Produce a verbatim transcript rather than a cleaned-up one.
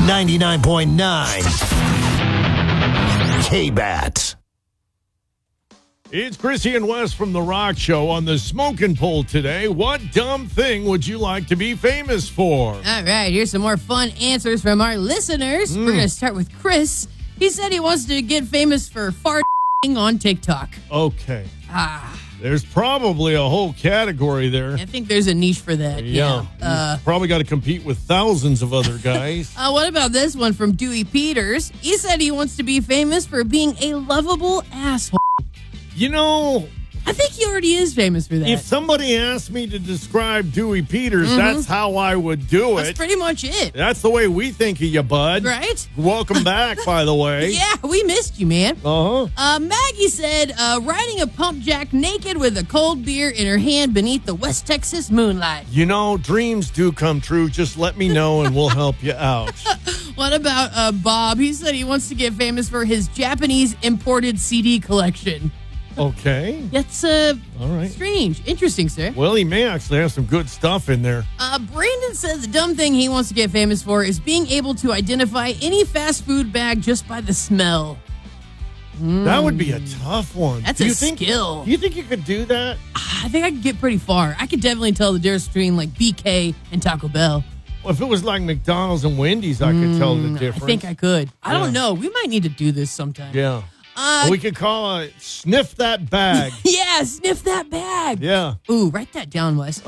ninety-nine point nine K-Bat. It's Chrissy and Wes from The Rock Show on the Smoking Poll today. What dumb thing would you like to be famous for? All right, here's some more fun answers from our listeners. Mm. We're going to start with Chris. He said he wants to get famous for farting on TikTok. Okay. Ah, There's probably a whole category there. I think there's a niche for that. Yeah. Yeah. Uh, You've probably got to compete with thousands of other guys. uh, what about this one from Dewey Peters? He said he wants to be famous for being a lovable asshole. You know, I think he already is famous for that. if somebody asked me to describe Dewey Peters, that's how I would do That's it. pretty much it. That's the way we think of you, bud. Right? Welcome back, by the way. Yeah, we missed you, man. Uh-huh. Uh, Maggie said, uh, riding a pump jack naked with a cold beer in her hand beneath the West Texas moonlight. You know, dreams do come true. Just let me know and we'll help you out. What about uh, Bob? He said he wants to get famous for his Japanese imported C D collection. Okay. That's uh, All right. strange. Interesting, sir. Well, he may actually have some good stuff in there. Uh, Brandon says the dumb thing he wants to get famous for is being able to identify any fast food bag just by the smell. That would be a tough one. That's do a you think, skill. Do you think you could do that? I think I could get pretty far. I could definitely tell the difference between like B K and Taco Bell. Well, if it was like McDonald's and Wendy's, I could tell the difference. I think I could. I Yeah. don't know. We might need to do this sometime. Yeah. Uh, we could call it Sniff That Bag. yeah, sniff that bag. Yeah. Ooh, write that down, Wes.